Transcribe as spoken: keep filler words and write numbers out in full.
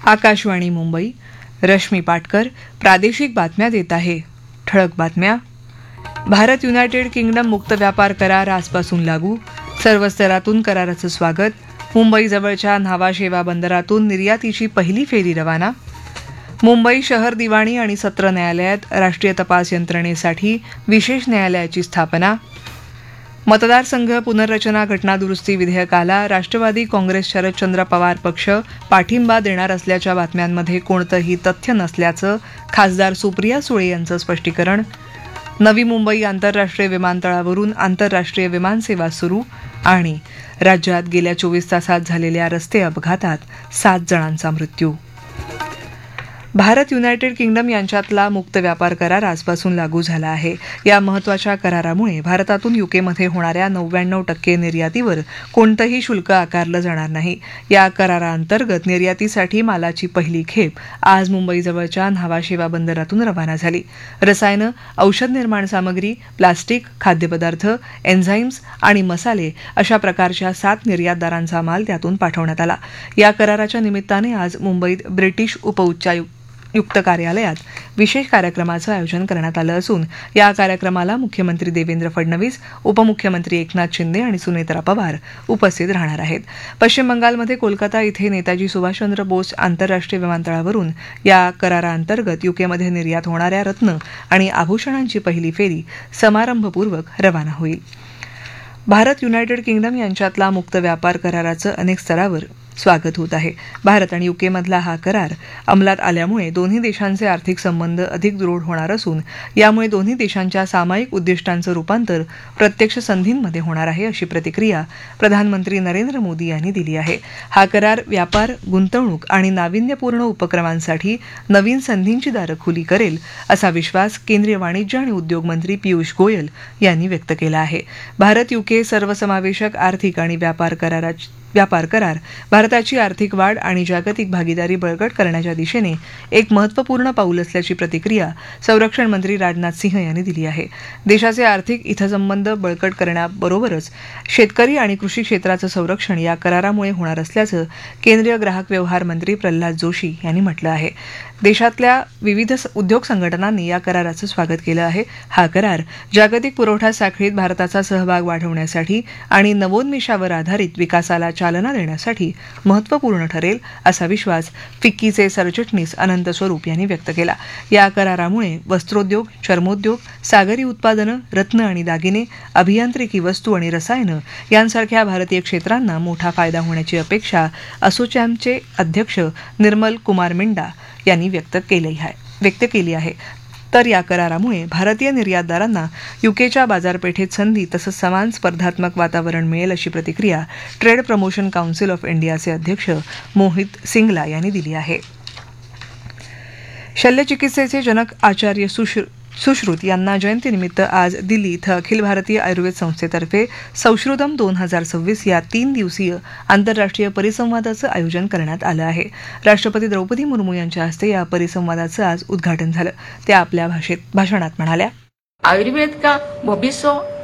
आकाशवाणी मुंबई. रश्मी पाटकर प्रादेशिक बातम्या देत आहे. ठळक बातम्या. भारत युनायटेड किंगडम मुक्त व्यापार करार आजपासून लागू. सर्व स्तरातून कराराचं स्वागत. मुंबईजवळच्या न्हावाशेवा बंदरातून निर्यातीची पहिली फेरी रवाना. मुंबई शहर दिवाणी आणि सत्र न्यायालयात राष्ट्रीय तपास यंत्रणेसाठी विशेष न्यायालयाची स्थापना. मतदारसंघ पुनर्रचना घटनादुरुस्ती विधेयकाला राष्ट्रवादी काँग्रेस शरदचंद्र पवार पक्ष पाठिंबा देणार असल्याच्या बातम्यांमध्ये कोणतंही तथ्य नसल्याचं खासदार सुप्रिया सुळे यांचं स्पष्टीकरण. नवी मुंबई आंतरराष्ट्रीय विमानतळावरून आंतरराष्ट्रीय विमानसेवा सुरू. आणि राज्यात गेल्या चोवीस तासात झालेल्या रस्ते अपघातात सात जणांचा मृत्यू. भारत युनायटेड किंगडम यांच्यातला मुक्त व्यापार करार आजपासून लागू झाला आहे. या महत्वाच्या करारामुळे भारतातून युकेमध्ये होणाऱ्या नव्याण्णव टक्के निर्यातीवर कोणतंही शुल्क आकारलं जाणार नाही. या कराराअंतर्गत निर्यातीसाठी मालाची पहिली खेप आज मुंबईजवळच्या न्हावाशेवा बंदरातून रवाना झाली. रसायनं, औषध निर्माण सामग्री, प्लास्टिक, खाद्यपदार्थ, एन्झाईम्स आणि मसाले अशा प्रकारच्या सात निर्यातदारांचा माल त्यातून पाठवण्यात आला. या कराराच्या निमित्ताने आज मुंबईत ब्रिटिश उपउच्चायुक्त युक्त कार्यालयात विशेष कार्यक्रमाचं आयोजन करण्यात आलं असून या कार्यक्रमाला मुख्यमंत्री देवेंद्र फडणवीस, उपमुख्यमंत्री एकनाथ शिंदे आणि सुनेत्रा पवार उपस्थित राहणार आहेत. पश्चिम बंगालमध्ये कोलकाता इथे नेताजी सुभाषचंद्र बोस आंतरराष्ट्रीय विमानतळावरून या कराराअंतर्गत युकेमध्ये निर्यात होणाऱ्या रत्न आणि आभूषणांची पहिली फेरी समारंभपूर्वक रवाना होईल. भारत युनायटेड किंगडम यांच्यातला मुक्त व्यापार कराराचं अनेक स्तरावर स्वागत होत आहे. भारत आणि युकेमधला हा करार अंमलात आल्यामुळे दोन्ही देशांचे आर्थिक संबंध अधिक दृढ होणार असून यामुळे दोन्ही देशांच्या सामायिक उद्दिष्टांचं रूपांतर प्रत्यक्ष संधींमध्ये होणार आहे, अशी प्रतिक्रिया प्रधानमंत्री नरेंद्र मोदी यांनी दिली आहे. हा करार व्यापार, गुंतवणूक आणि नाविन्यपूर्ण उपक्रमांसाठी नवीन संधींची दारं खुली करेल, असा विश्वास केंद्रीय वाणिज्य आणि उद्योग मंत्री पियुष गोयल यांनी व्यक्त केला आहे. भारत युके सर्वसमावेशक आर्थिक आणि व्यापार कराराची व्यापार करार भारताची आर्थिक वाढ आणि जागतिक भागीदारी बळकट करण्याच्या दिशेने एक महत्त्वपूर्ण पाऊल असल्याची प्रतिक्रिया संरक्षण मंत्री राजनाथ सिंह यांनी दिली आहे. देशाचे आर्थिक हितसंबंध बळकट करण्याबरोबरच शेतकरी आणि कृषी क्षेत्राचं संरक्षण या करारामुळे होणार असल्याचं केंद्रीय ग्राहक व्यवहार मंत्री प्रल्हाद जोशी यांनी म्हटलं आहे. देशातल्या विविध उद्योग संघटनांनी या कराराचं स्वागत केलं आहे. हा करार जागतिक पुरवठा साखळीत भारताचा सहभाग वाढवण्यासाठी आणि नवोन्मेषावर आधारित विकासाला चालना देण्यासाठी महत्त्वपूर्ण ठरेल, असा विश्वास फिक्कीचे सरचिटणीस अनंत स्वरूप यांनी व्यक्त केला. या करारामुळे वस्त्रोद्योग, चर्मोद्योग, सागरी उत्पादनं, रत्न आणि दागिने, अभियांत्रिकी वस्तू आणि रसायनं यांसारख्या भारतीय क्षेत्रांना मोठा फायदा होण्याची अपेक्षा असोचॅमचे अध्यक्ष निर्मल कुमार मिंडा यांनी व्यक्त केली आहे व्यक्त केली आहे तर या करारामुळे भारतीय निर्यातदारांना युकेच्या बाजारपेठेत संधी तसंच समान स्पर्धात्मक वातावरण मिळेल, अशी प्रतिक्रिया ट्रेड प्रमोशन काउन्सिल ऑफ इंडियाचे अध्यक्ष मोहित सिंगला यांनी दिली आहे. शल्यचिकित्सेचे जनक आचार्य सुश्रुत यांना जयंतीनिमित्त आज दिल्ली इथं अखिल भारतीय आयुर्वेद संस्थेतर्फे संश्रुतम दोन हजार सव्वीस या तीन दिवसीय आंतरराष्ट्रीय परिसंवादाचं आयोजन करण्यात आलं आहे. राष्ट्रपती द्रौपदी मुर्मू यांच्या हस्ते या परिसंवादाचं आज उद्घाटन झालं. त्या आपल्या भाषेत भाषणात म्हणाल्या, आयुर्वेद का भविष्य